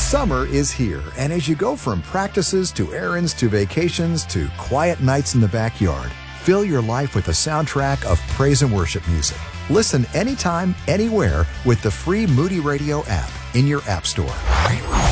Summer is here, and as you go from practices to errands to vacations to quiet nights in the backyard, fill your life with a soundtrack of praise and worship music. Listen anytime, anywhere with the free Moody Radio app in your App Store.